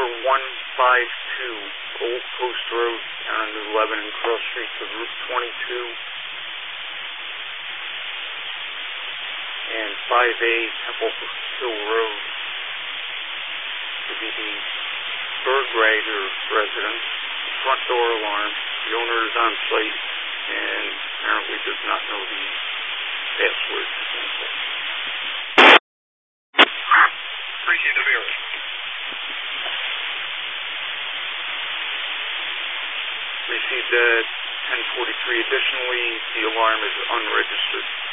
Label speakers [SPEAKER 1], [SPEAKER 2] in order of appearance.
[SPEAKER 1] number 152, Old Post Road, down on New Lebanon, cross streets of Route 22, and 5A, Temple Hill Road, to be the Bergreiter residence. Front door alarm. The owner is on site and apparently does not know the password.
[SPEAKER 2] Appreciate the viewer.
[SPEAKER 1] Received 1043. Additionally, the alarm is unregistered.